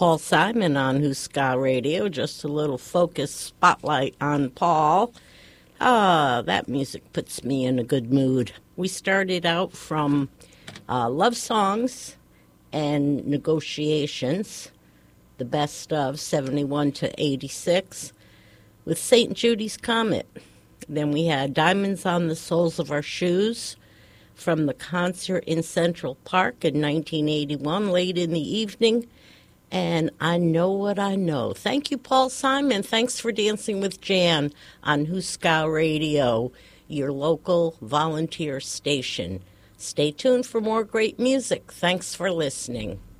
Paul Simon on Who's Ska Radio. Just a little focused spotlight on Paul. That music puts me in a good mood. We started out from Love Songs and Negotiations, the best of 71 to 86, with St. Judy's Comet. Then we had Diamonds on the Soles of Our Shoes from the concert in Central Park in 1981, late in the evening. And I Know What I Know. Thank you, Paul Simon. Thanks for dancing with Jan on Who's Ska Radio, your local volunteer station. Stay tuned for more great music. Thanks for listening.